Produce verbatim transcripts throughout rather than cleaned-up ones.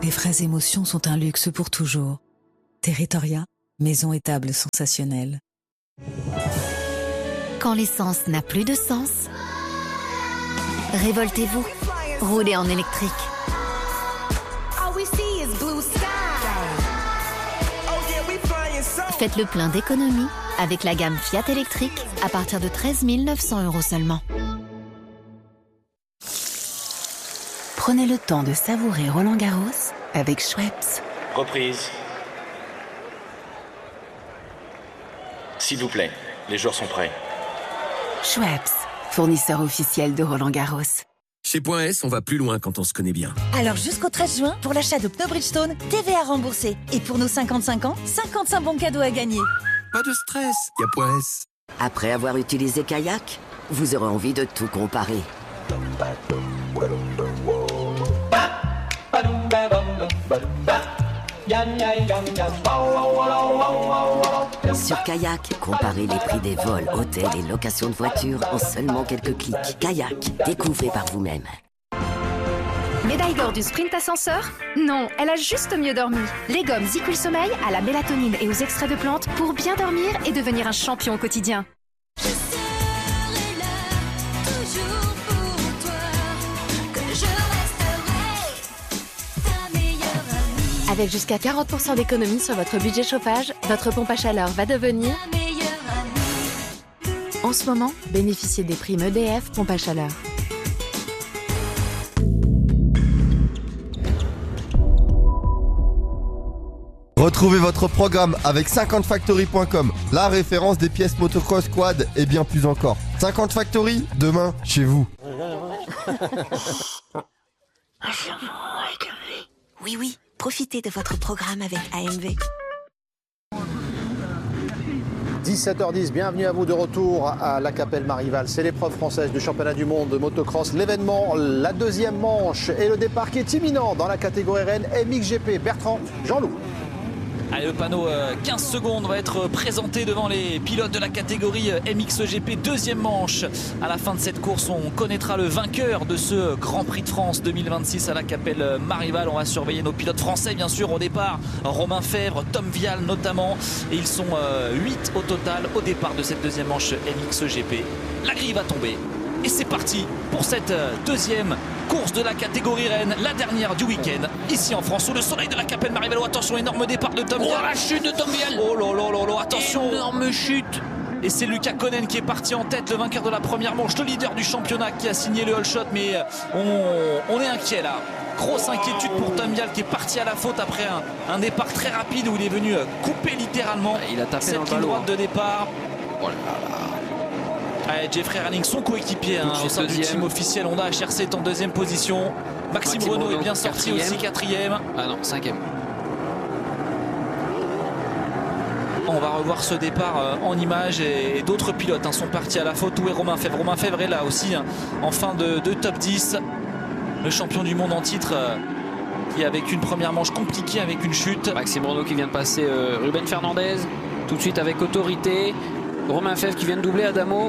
Les vraies émotions sont un luxe pour toujours. Territoria, maison et table sensationnelle. Quand l'essence n'a plus de sens, révoltez-vous. Roulez en électrique. Faites le plein d'économie avec la gamme Fiat électrique à partir de treize mille neuf cents euros seulement. Prenez le temps de savourer Roland-Garros avec Schweppes. Reprise. S'il vous plaît, les joueurs sont prêts. Schweppes, fournisseur officiel de Roland-Garros. Chez Point S, on va plus loin quand on se connaît bien. Alors jusqu'au treize juin, pour l'achat de pneus Bridgestone, T V A remboursé. Et pour nos cinquante-cinq ans, cinquante-cinq bons cadeaux à gagner. Pas de stress, y a Point S. Après avoir utilisé Kayak, vous aurez envie de tout comparer. Sur Kayak, comparez les prix des vols, hôtels et locations de voitures en seulement quelques clics. Kayak, découvrez par vous-même. Médaille d'or du sprint ascenseur? Non, elle a juste mieux dormi. Les gommes Zicul Sommeil à la mélatonine et aux extraits de plantes pour bien dormir et devenir un champion au quotidien. Je serai là, toujours pour toi, que je resterai ta meilleure amie. Avec jusqu'à quarante pour cent d'économie sur votre budget chauffage, votre pompe à chaleur va devenir Ta meilleure amie. En ce moment, bénéficiez des primes E D F pompe à chaleur. Retrouvez votre programme avec cinquante factory point com, la référence des pièces motocross, quad et bien plus encore. cinquante Factory, demain, chez vous. Oui, oui, profitez de votre programme avec A M V. dix-sept heures dix, bienvenue à vous de retour à la Capelle Marival. C'est l'épreuve française du championnat du monde de motocross. L'événement, la deuxième manche et le départ qui est imminent dans la catégorie R N M X G P. Bertrand, Jean-Loup. Allez, le panneau euh, quinze secondes va être présenté devant les pilotes de la catégorie euh, M X G P. Deuxième manche. À la fin de cette course, on connaîtra le vainqueur de ce Grand Prix de France deux mille vingt-six à la Capelle Marival. On va surveiller nos pilotes français, bien sûr, au départ. Romain Fèvre, Tom Vial notamment. Et ils sont euh, huit au total au départ de cette deuxième manche M X G P. La grille va tomber. Et c'est parti pour cette deuxième course de la catégorie Rennes, la dernière du week-end, ici en France, sous le soleil de la Capelle Marival. Oh, attention, énorme départ de Tom Vial. Oh, la chute de Tom Vial. Oh là là là là, attention. Énorme chute. Et c'est Lucas Konen qui est parti en tête, le vainqueur de la première manche, le leader du championnat qui a signé le all shot. Mais on, on est inquiet là. Grosse inquiétude pour Tom Vial qui est parti à la faute après un, un départ très rapide où il est venu couper littéralement il a tapé cette dans le ligne ballon. droite de départ. Oh là là. Allez, Jeffrey Ranning, son coéquipier hein, au sein du team officiel Honda H R C est en deuxième position. Maxime, Maxime Renault est bien sorti quatrième. Aussi, quatrième. Ah non, cinquième. On va revoir ce départ euh, en images et, et d'autres pilotes hein, sont partis à la faute. Où est Romain Fèvre? Romain Fèvre est là aussi hein, en fin de, de top dix. Le champion du monde en titre euh, qui avec une première manche compliquée avec une chute. Maxime Renault qui vient de passer euh, Ruben Fernandez tout de suite avec autorité. Romain Fèvre qui vient de doubler Adamo.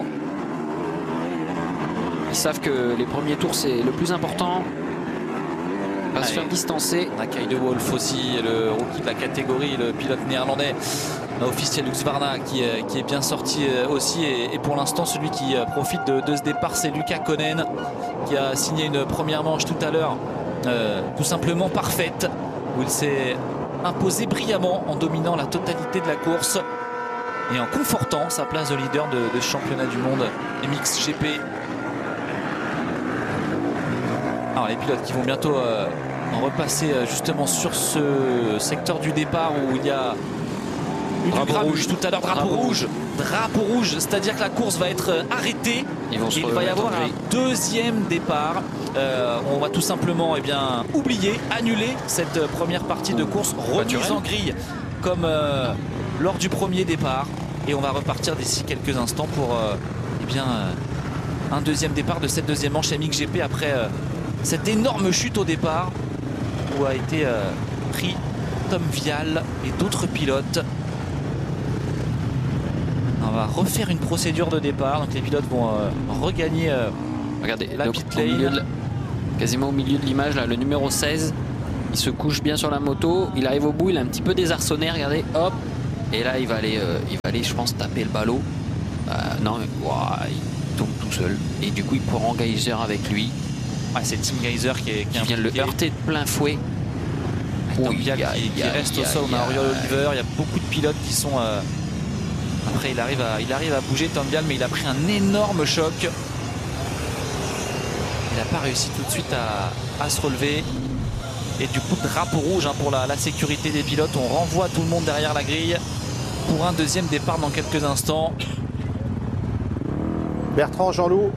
Ils savent que les premiers tours c'est le plus important. Va se faire distancer. On a Kay de Wolf aussi, le rookie de la catégorie, le pilote néerlandais officiel Lux Varna qui, qui est bien sorti aussi. Et, et pour l'instant, celui qui profite de, de ce départ, c'est Lucas Konen qui a signé une première manche tout à l'heure, euh, tout simplement parfaite, où il s'est imposé brillamment en dominant la totalité de la course et en confortant sa place de leader de, de championnat du monde M X G P. Alors les pilotes qui vont bientôt euh, repasser euh, justement sur ce secteur du départ où il y a eu du grabuge tout à l'heure, drapeau, drapeau rouge. Drapeau rouge, c'est-à-dire que la course va être arrêtée. Ils vont et il va y avoir un deuxième départ. Euh, on va tout simplement eh bien, oublier, annuler cette première partie de course, remise en grille comme euh, lors du premier départ. Et on va repartir d'ici quelques instants pour euh, eh bien, euh, un deuxième départ de cette deuxième manche M X G P après euh, cette énorme chute au départ où a été euh, pris Tom Vial et d'autres pilotes. On va refaire une procédure de départ, donc les pilotes vont euh, regagner euh, Regardez, la donc, pit au milieu lane. de la- quasiment au milieu de l'image, là, le numéro seize il se couche bien sur la moto, il arrive au bout, il est un petit peu désarçonné, regardez, hop, et là il va aller, euh, il va aller je pense taper le ballot. Euh, non, mais, ouah, il tombe tout seul, et du coup il prend Geyser avec lui. Ouais, c'est Tim Geyser qui, est, qui, qui vient de le heurter de plein fouet. Tom Vial qui, qui reste au sol, on a Oriol Oliver, il y a beaucoup de pilotes qui sont... Euh... Après il arrive, à, il arrive à bouger Tom Vial, mais il a pris un énorme choc. Il n'a pas réussi tout de suite à, à se relever. Et du coup, drapeau rouge hein, pour la, la sécurité des pilotes. On renvoie tout le monde derrière la grille pour un deuxième départ dans quelques instants. Bertrand, Jean-Loup.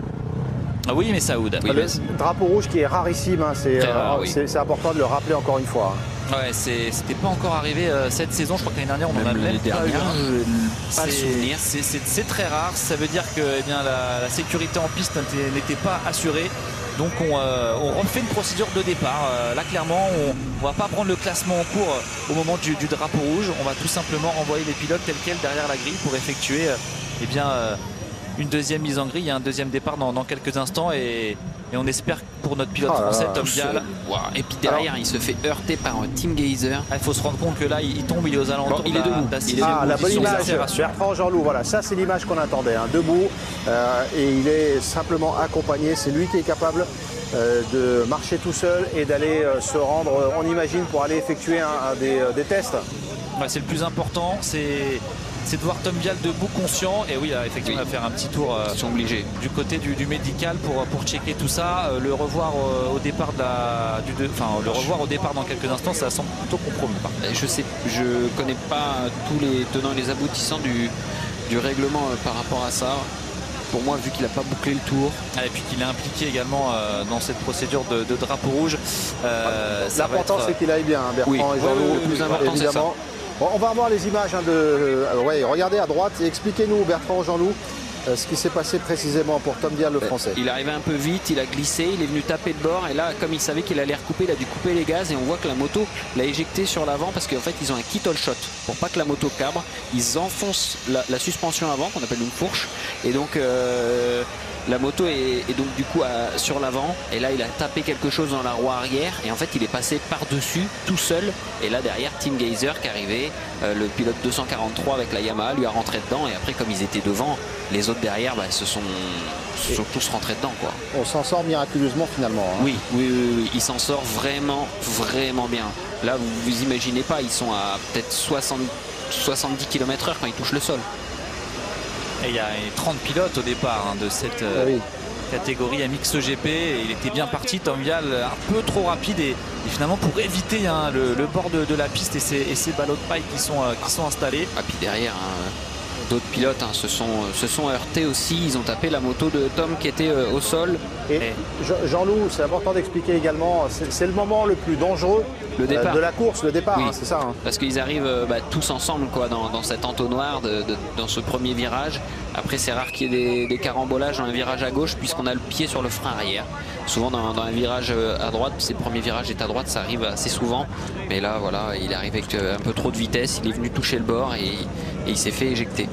Ah oui, mais Saoud. Oui, le mais... drapeau rouge qui est rarissime, hein, c'est euh, oui. important de le rappeler encore une fois. Hein. Ouais, c'était pas encore arrivé euh, cette saison. Je crois que l'année dernière, on même en a même pas eu. Pas le souvenir. C'est très rare. Ça veut dire que eh bien, la, la sécurité en piste n'était pas assurée. Donc on, euh, on refait une procédure de départ. Euh, là clairement on ne va pas prendre le classement en cours euh, au moment du, du drapeau rouge. On va tout simplement renvoyer les pilotes tels quels derrière la grille pour effectuer euh, eh bien, euh, une deuxième mise en grille. Il y a un deuxième départ dans, dans quelques instants et, et on espère pour notre pilote oh français Tom Vial. Wow. Et puis derrière alors, il se fait heurter par un Tim Geyser. Il faut se rendre compte que là il, il tombe, il est aux alentours. Bon, il est debout. Il est ah, la bonne image, Bertrand, Jean-Loup, voilà, ça c'est l'image qu'on attendait, hein, debout euh, et il est simplement accompagné. C'est lui qui est capable Euh, de marcher tout seul et d'aller euh, se rendre, euh, on imagine, pour aller effectuer un, un des, euh, des tests. Ouais, c'est le plus important, c'est de voir Tom Vial debout, conscient. Et oui, là, effectivement, oui. on va faire un petit tour euh, Ils sont obligés. du côté du, du médical pour, pour checker tout ça. Euh, le revoir euh, au départ de la, du, de, enfin, le revoir au départ dans quelques instants, ça semble plutôt compromis. Je sais, je connais pas tous les tenants et les aboutissants du, du règlement euh, par rapport à ça. Pour moi, vu qu'il n'a pas bouclé le tour. Ah, et puis qu'il est impliqué également euh, dans cette procédure de, de drapeau rouge. Euh, L'important, être... c'est qu'il aille bien, hein, Bertrand oui. et Jean-Loup. Oui, oui, le plus important, c'est ça. Bon, on va revoir les images hein, de. Euh, ouais, regardez à droite et expliquez-nous, Bertrand, Jean-Loup, euh, ce qui s'est passé précisément pour Tom Vial, le français. Il est arrivé un peu vite, il a glissé, il est venu taper le bord et là, comme il savait qu'il allait recouper, il a dû couper les gaz et on voit que la moto l'a éjecté sur l'avant parce qu'en fait, ils ont un kit all shot pour pas que la moto cabre. Ils enfoncent la, la suspension avant, qu'on appelle une fourche, et donc. Euh, La moto est, est donc du coup à, sur l'avant et là il a tapé quelque chose dans la roue arrière et en fait il est passé par-dessus tout seul et là derrière Tim Geyser qui est arrivé, euh, le pilote deux cent quarante-trois avec la Yamaha lui a rentré dedans et après comme ils étaient devant, les autres derrière bah, se sont, se sont tous rentrés dedans quoi. On s'en sort miraculeusement finalement. Hein. Oui, oui, oui, oui, il s'en sort vraiment, vraiment bien. Là vous vous imaginez pas, ils sont à peut-être soixante-dix kilomètres heure quand ils touchent le sol. Et il y a trente pilotes au départ hein, de cette euh, oui. catégorie M X G P. Et il était bien parti, Tom Vial, un peu trop rapide. Et, et finalement, pour éviter hein, le, le bord de, de la piste et ces, et ces ballots de paille qui sont, euh, qui sont installés. Ah, puis derrière, hein, d'autres pilotes hein, se, sont, se sont heurtés aussi. Ils ont tapé la moto de Tom qui était euh, au sol. Et, et... Jean-Loup, c'est important d'expliquer également, c'est le moment le plus dangereux le départ. Euh, de la course, le départ, oui. hein, c'est ça. Hein. Parce qu'ils arrivent euh, bah, tous ensemble quoi, dans, dans cet entonnoir, de, de, dans ce premier virage. Après, c'est rare qu'il y ait des, des carambolages dans un virage à gauche puisqu'on a le pied sur le frein arrière. Souvent, dans, dans un virage à droite, ces premiers virages est à droite, ça arrive assez souvent. Mais là, voilà, il est arrivé avec un peu trop de vitesse, il est venu toucher le bord et, et il s'est fait éjecter.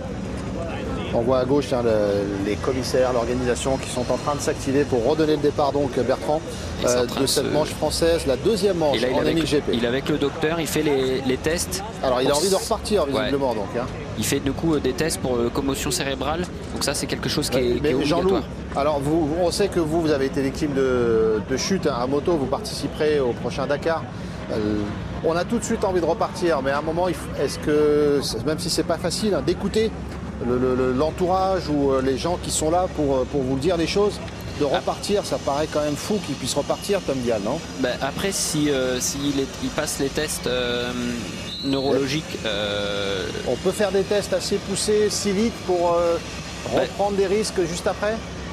On voit à gauche hein, le, les commissaires, l'organisation qui sont en train de s'activer pour redonner le départ donc Bertrand euh, de cette se... manche française, la deuxième manche là, en M X G P. Il est avec le docteur, il fait les, les tests. Alors il a envie de repartir visiblement ouais. donc. Hein. Il fait du coup des tests pour euh, commotion cérébrale, donc ça c'est quelque chose qui est, mais qui est obligatoire. Alors vous, on sait que vous, vous avez été victime de, de chute hein, à moto, vous participerez au prochain Dakar. Euh, on a tout de suite envie de repartir, mais à un moment, est-ce que, même si c'est pas facile, hein, d'écouter l'entourage le, le, ou les gens qui sont là pour, pour vous dire les choses, de repartir, ça paraît quand même fou qu'il puisse repartir, Tom Vial, non? Ben après, si, euh, si il, est, il passe les tests euh, neurologiques... Euh... On peut faire des tests assez poussés si vite pour euh, reprendre ben... des risques juste après?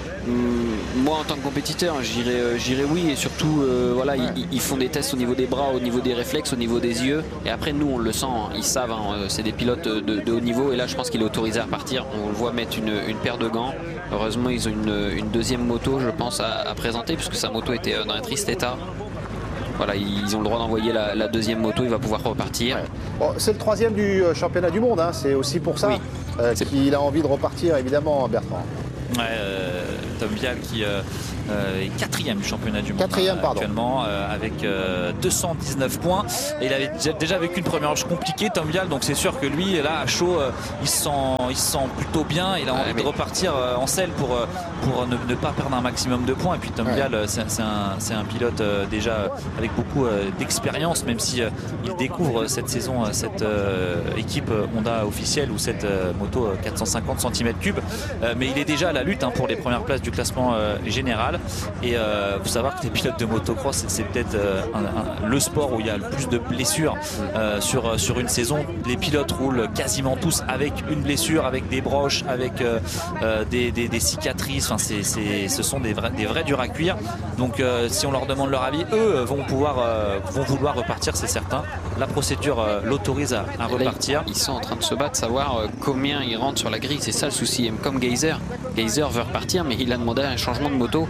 Moi en tant que compétiteur j'irais euh, j'irais oui et surtout euh, voilà ouais. ils, ils font des tests au niveau des bras, au niveau des réflexes, au niveau des yeux et après nous on le sent, hein, ils savent hein, c'est des pilotes de, de haut niveau et là je pense qu'il est autorisé à repartir, on le voit mettre une, une paire de gants. Heureusement ils ont une, une deuxième moto je pense à, à présenter puisque sa moto était dans un triste état. Voilà, ils ont le droit d'envoyer la, la deuxième moto, il va pouvoir repartir. Ouais. Bon, c'est le troisième du championnat du monde, hein. C'est aussi pour ça oui. euh, qu'il a envie de repartir évidemment Bertrand. Ouais, euh, Tom Vial qui euh, euh, est quatrième du championnat du monde quatrième, hein, pardon. actuellement euh, avec euh, deux cent dix-neuf points et il avait déjà, déjà vécu une première manche compliquée, Tom Vial, donc c'est sûr que lui là à chaud euh, il, se sent, il se sent plutôt bien, il a envie ouais, de repartir euh, en selle pour, euh, pour ne, ne pas perdre un maximum de points. Et puis Tom ouais. Vial c'est, c'est, un, c'est un pilote euh, déjà avec beaucoup euh, d'expérience, même si euh, il découvre cette saison euh, cette euh, équipe Honda officielle ou cette euh, moto euh, quatre cent cinquante centimètres cubes, euh, mais il est déjà à la lutte hein, pour les premières places du classement euh, général. Et il euh, faut savoir que les pilotes de motocross c'est, c'est peut-être euh, un, un, le sport où il y a le plus de blessures euh, sur, sur une saison. Les pilotes roulent quasiment tous avec une blessure, avec des broches, avec euh, euh, des, des, des cicatrices. Enfin, c'est, c'est, ce sont des vrais, des vrais durs à cuire. Donc euh, si on leur demande leur avis, eux vont pouvoir euh, vont vouloir repartir, c'est certain. La procédure euh, l'autorise à, à repartir. Là, ils sont en train de se battre, savoir euh, combien ils rentrent sur la grille. C'est ça le souci. Comme Geyser, Geyser veut repartir, mais il a demandé un changement de moto.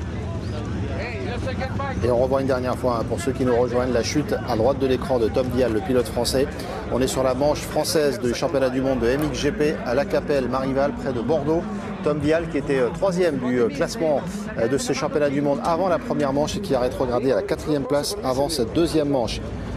Et on revoit une dernière fois, hein, pour ceux qui nous rejoignent, la chute à droite de l'écran de Tom Vial, le pilote français. On est sur la manche française du championnat du monde de M X G P à La Capelle, Marival, près de Bordeaux. Tom Vial qui était euh, troisième du euh, classement euh, de ce championnat du monde avant la première manche et qui a rétrogradé à la quatrième place avant cette deuxième manche.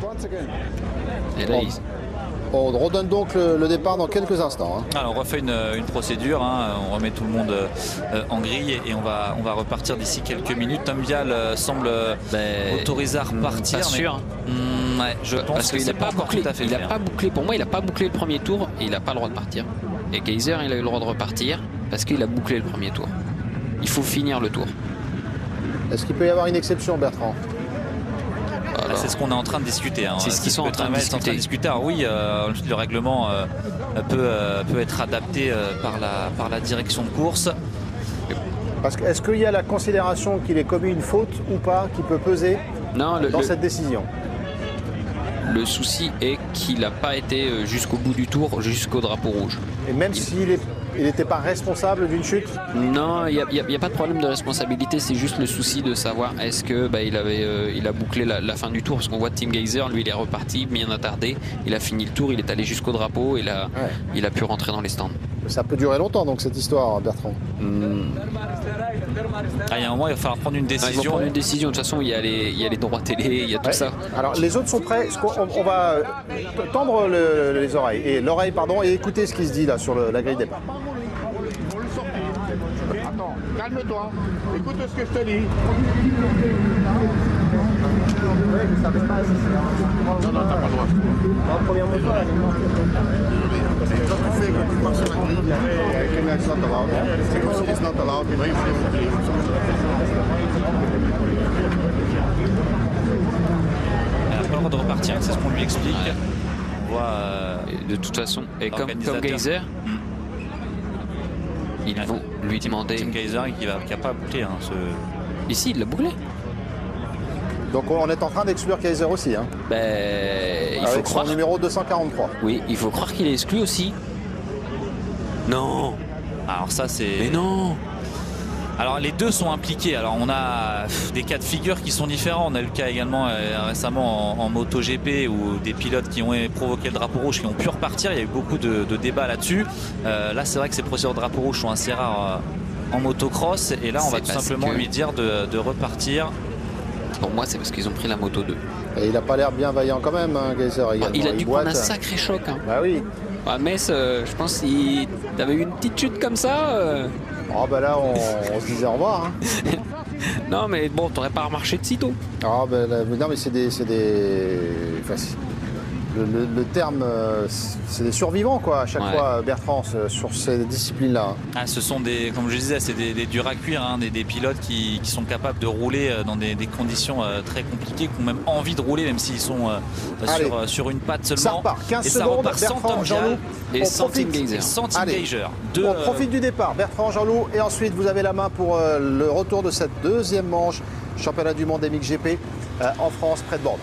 Et là, il... On redonne donc le, le départ dans quelques instants. Hein. Alors, on refait une, une procédure, hein. On remet tout le monde euh, en grille et on va, on va repartir d'ici quelques minutes. Tom Vial euh, semble ben, autorisé à repartir. Pas sûr. Mais, mm, ouais, je pense Parce que qu'il c'est n'a pas pas, encore bouclé, tout à fait il clair. a pas bouclé. Pour moi, il n'a pas bouclé le premier tour et il n'a pas le droit de partir. Et Geyser, il a eu le droit de repartir parce qu'il a bouclé le premier tour. Il faut finir le tour. Est-ce qu'il peut y avoir une exception, Bertrand ? Là, c'est ce qu'on est en train de discuter. Hein. C'est ce qu'ils sont en train, en train de discuter. Alors oui, euh, le règlement euh, peut, euh, peut être adapté euh, par, la, par la direction de course. Parce que, est-ce qu'il y a la considération qu'il ait commis une faute ou pas qui peut peser non, le, dans le, cette décision ? Le souci est qu'il n'a pas été jusqu'au bout du tour, jusqu'au drapeau rouge. Et même il... s'il est... Il n'était pas responsable d'une chute ? Non, il n'y a, a, a pas de problème de responsabilité, c'est juste le souci de savoir est-ce que bah, il, avait, euh, il a bouclé la, la fin du tour, parce qu'on voit Tim Geyser, lui il est reparti, bien attardé, il a fini le tour, il est allé jusqu'au drapeau, il a, ouais. il a pu rentrer dans les stands. Ça peut durer longtemps donc cette histoire, Bertrand. Mmh. Ah, il y a un moment, il va falloir prendre une décision. Ah, il va prendre une décision, de toute façon il y a les, il y a les droits télé, il y a tout ouais. ça. Alors les autres sont prêts, on, on va tendre le, les oreilles, et l'oreille pardon, et écouter ce qui se dit là sur le, la grille départ. Calme-toi, écoute ce que je te dis. Non, non, t'as pas le droit. La première moto, là. C'est quand tu fais, quand tu passes sur la grille, it's not allowed. C'est comme si it's not allowed, mais il faut. Elle n'a pas le droit de repartir, c'est ce qu'on lui explique. Ouais. On voit. Euh, de toute façon, et comme Tom Geyser. Hmm. Ils vont lui demander. Tim Geyser qui n'a pas bouclé. Hein, ce... Ici, il l'a bouclé. Donc on est en train d'exclure Geyser aussi. Hein. Ben, il Avec faut son croire. numéro deux cent quarante-trois. Oui, il faut croire qu'il est exclu aussi. Non. Alors ça c'est. Mais non. Alors les deux sont impliqués. Alors on a des cas de figure qui sont différents. On a eu le cas également euh, récemment en, en MotoGP où des pilotes qui ont provoqué le drapeau rouge qui ont pu repartir. Il y a eu beaucoup de, de débats là-dessus. Euh, là c'est vrai que ces procédures de drapeau rouge sont assez rares euh, en motocross. Et là on c'est va tout simplement que... lui dire de, de repartir. Pour moi c'est parce qu'ils ont pris la moto deux. Et il n'a pas l'air bien vaillant quand même, hein, Geyser également. Ah, il a il dû boite. prendre un sacré choc. Hein. Bah oui. À Metz, euh, je pense qu'il avait eu une petite chute comme ça. Euh... Oh bah là on, on se disait au revoir. Hein. Non mais bon, t'aurais pas remarché de sitôt. Ah bah là, non mais c'est des, c'est des... Enfin, c'est... Le, le, le terme, c'est des survivants quoi à chaque ouais. fois, Bertrand, sur ces disciplines-là. Ah, ce sont des, comme je disais, c'est des, des durs à cuire, hein, des, des pilotes qui, qui sont capables de rouler dans des, des conditions très compliquées, qui ont même envie de rouler, même s'ils sont Allez, sur, sur une patte seulement. Ça repart, quinze et secondes, ça repart sans Bertrand, Tom Jean-Loup. Et sans Tim Geyser. Sans Tim Geyser. On profite du départ, Bertrand, Jean-Loup, et ensuite vous avez la main pour euh, le retour de cette deuxième manche, championnat du monde M X G P euh, en France, près de Bordeaux.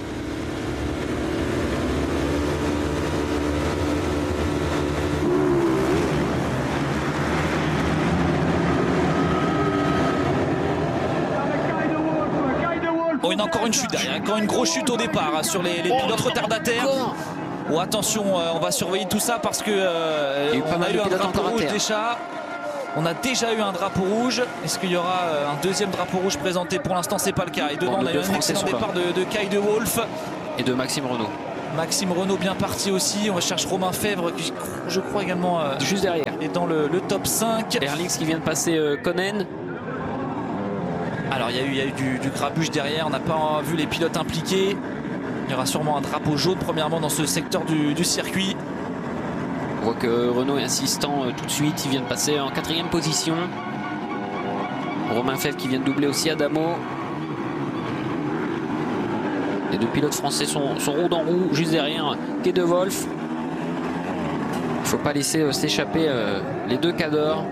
Oh, il y a encore une chute derrière, encore une grosse chute au départ hein, sur les, les pilotes retardataires. Oh, attention, euh, on va surveiller tout ça parce que euh, il y a eu on a eu un drapeau rouge déjà. On a déjà eu un drapeau rouge. Est-ce qu'il y aura un deuxième drapeau rouge présenté? Pour l'instant, c'est pas le cas. Et devant, bon, on a eu un excellent départ de, de Kai de Wolf. Et de Maxime Renaud. Maxime Renaud bien parti aussi. On recherche Romain Fèvre qui, je crois également, euh, juste derrière, est dans le, le top cinq. Erlings qui vient de passer euh, Konen. Alors il y a eu, il y a eu du, du grabuge derrière. On n'a pas vu les pilotes impliqués. Il y aura sûrement un drapeau jaune premièrement dans ce secteur du, du circuit. On voit que Renaud est insistant euh, tout de suite. Il vient de passer en quatrième position. Romain Fèvre qui vient de doubler aussi Adamo. Les deux pilotes français sont, sont roue dans roue, juste derrière Quai de Wolf. Il ne faut pas laisser euh, s'échapper euh, les deux cadors.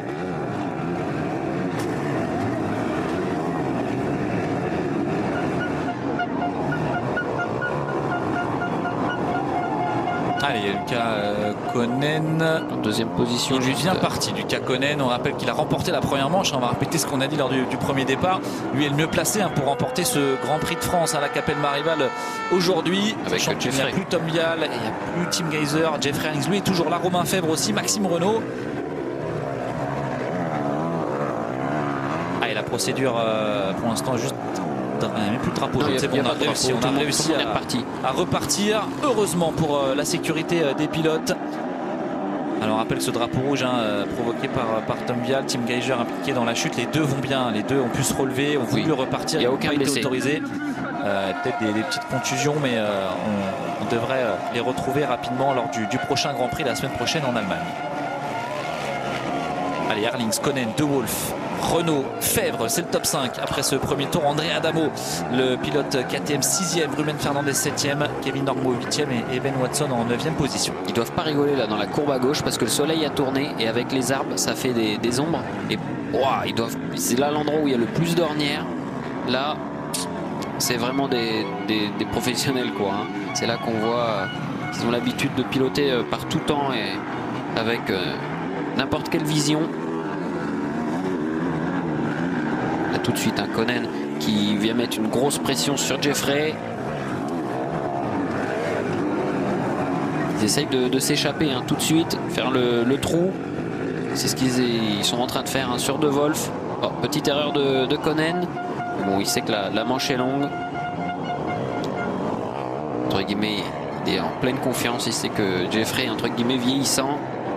Allez, il y a Lucas euh, Konen en deuxième position. Il est bien parti, Lucas Konen. On rappelle qu'il a remporté la première manche. On va répéter ce qu'on a dit lors du, du premier départ. Lui est le mieux placé hein, pour remporter ce Grand Prix de France à la Capelle Marival aujourd'hui. Avec il n'y a plus Tom Vial, il n'y a plus Tim Geiser, Jeffrey Erlings. Lui est toujours là. Romain Fèvre aussi, Maxime Renaud. Ah, et la procédure euh, pour l'instant juste. Il n'y a même plus de drapeau. Non, c'est bon, on a réussi, on a réussi à, à repartir. Heureusement pour euh, la sécurité euh, des pilotes. Alors on rappelle que ce drapeau rouge hein, euh, provoqué par, par Tom Vial, Tim Geiger impliqué dans la chute. Les deux vont bien, les deux ont pu se relever, ont voulu oui. repartir. Il n'y a aucun blessé. Autorisé. Euh, Peut-être des, des petites contusions, mais euh, on, on devrait euh, les retrouver rapidement lors du, du prochain Grand Prix la semaine prochaine en Allemagne. Allez, Erlings, Konen, De Wolf, Renaud, Fèvre, c'est le top cinq. Après ce premier tour, André Adamo, le pilote K T M sixième, Ruben Fernandez septième, Kevin Normo huitième et Ben Watson en neuvième position. Ils doivent pas rigoler là dans la courbe à gauche parce que le soleil a tourné et avec les arbres ça fait des, des ombres. Et wow, ils doivent. C'est là l'endroit où il y a le plus d'ornières. Là, c'est vraiment des, des, des professionnels quoi. Hein. C'est là qu'on voit euh, qu'ils ont l'habitude de piloter euh, par tout temps et avec euh, n'importe quelle vision. Là tout de suite un Konen qui vient mettre une grosse pression sur Jeffrey. Ils essayent de, de s'échapper hein, tout de suite, faire le, le trou. C'est ce qu'ils ils sont en train de faire hein, sur De Wolf. Oh, petite erreur de, de Konen. Bon, il sait que la, la manche est longue. Entre guillemets, il est en pleine confiance. Il sait que Jeffrey est entre guillemets vieillissant.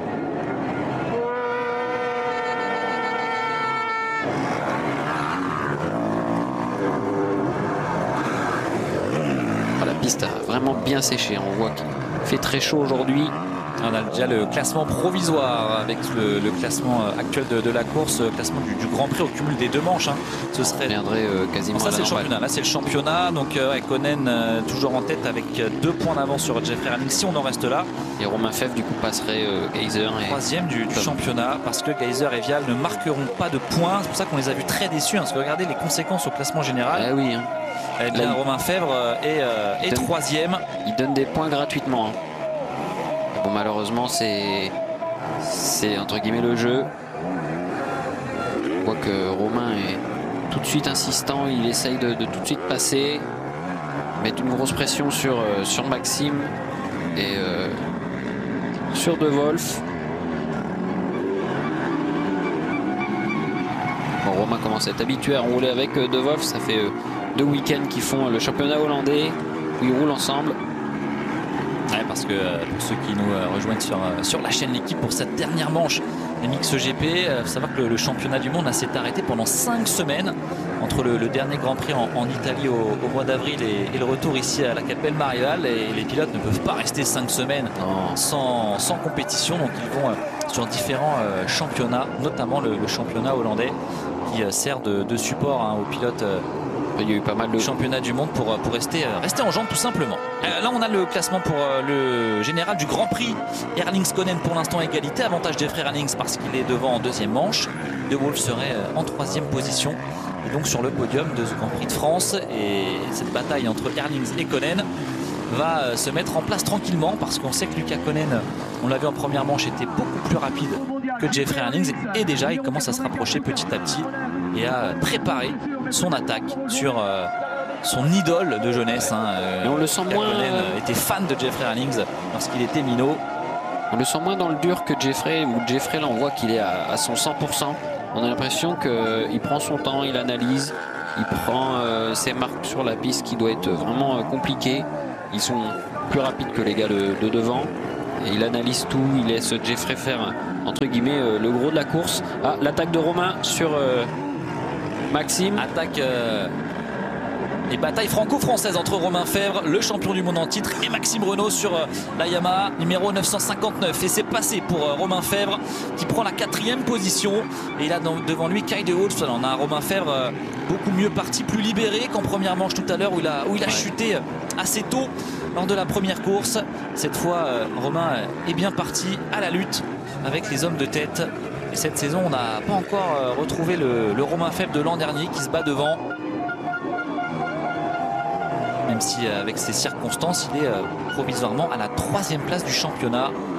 Oh, la piste a vraiment bien séché. On voit qu'il fait très chaud aujourd'hui. On a déjà le classement provisoire avec le, le classement actuel de, de la course, le classement du, du Grand Prix au cumul des deux manches. Hein. Ce serait viendrait euh, quasiment. Ça c'est le championnat. Là c'est le championnat. Donc euh, Konen euh, toujours en tête avec deux points d'avance sur Jeffrey Erlings si on en reste là. Et Romain Fèvre du coup passerait euh, Geiser et troisième du, du championnat parce que Geiser et Vial ne marqueront pas de points. C'est pour ça qu'on les a vus très déçus. Hein, parce que regardez les conséquences au classement général. Ah oui. Hein. Eh bien, Là, Romain Fèvre est, euh, est donne, troisième. Il donne des points gratuitement. Hein. Bon, malheureusement, c'est c'est entre guillemets le jeu. On voit que Romain est tout de suite insistant. Il essaye de, de tout de suite passer, mettre une grosse pression sur, euh, sur Maxime et euh, sur De Wolf. Bon, Romain commence à être habitué à rouler avec De Wolf. Ça fait euh, deux week-ends qu'ils font le championnat hollandais où ils roulent ensemble. Ouais, parce que euh, pour ceux qui nous euh, rejoignent sur, euh, sur la chaîne L'équipe pour cette dernière manche M X G P, il euh, faut savoir que le, le championnat du monde s'est arrêté pendant cinq semaines entre le, le dernier Grand Prix en, en Italie au, au mois d'avril et, et le retour ici à la Capelle Marival. Et les pilotes ne peuvent pas rester cinq semaines sans, sans compétition, donc ils vont euh, sur différents euh, championnats, notamment le, le championnat hollandais qui euh, sert de, de support hein, aux pilotes. Euh, Il y a eu pas mal de championnats du monde pour, pour rester, rester en jambes tout simplement. Euh, là on a le classement pour euh, le général du Grand Prix. Erlings Konen pour l'instant égalité, avantage Jeffrey Erlings parce qu'il est devant en deuxième manche. De Wolf serait euh, en troisième position et donc sur le podium de ce Grand Prix de France. Et cette bataille entre Erlings et Konen va euh, se mettre en place tranquillement parce qu'on sait que Lucas Konen, on l'a vu en première manche, était beaucoup plus rapide que Jeffrey Erlings et déjà il commence à se rapprocher petit à petit et à préparer son attaque sur euh, son idole de jeunesse. Hein, et on le sent moins. Konen était fan de Jeffrey Erlings lorsqu'il était minot. On le sent moins dans le dur que Jeffrey, où Jeffrey là on voit qu'il est à, à son cent pour cent. On a l'impression qu'il prend son temps, il analyse, il prend euh, ses marques sur la piste qui doit être vraiment euh, compliquée. Ils sont plus rapides que les gars de, de devant. Et il analyse tout, il laisse Jeffrey faire entre guillemets euh, le gros de la course. Ah, l'attaque de Romain sur euh, Maxime. Attaque euh, et bataille franco-française entre Romain Febvre, le champion du monde en titre, et Maxime Renault sur euh, la Yamaha numéro neuf cent cinquante-neuf. Et c'est passé pour euh, Romain Febvre qui prend la quatrième position. Et là dans, devant lui, Kay de Wolf. On a un Romain Febvre euh, beaucoup mieux parti, plus libéré qu'en première manche tout à l'heure où il a, où il a ouais. chuté assez tôt lors de la première course. Cette fois, euh, Romain est bien parti à la lutte avec les hommes de tête. Et cette saison, on n'a pas encore euh, retrouvé le, le Romain Febvre de l'an dernier qui se bat devant. Même si avec ces circonstances, il est provisoirement à la troisième place du championnat.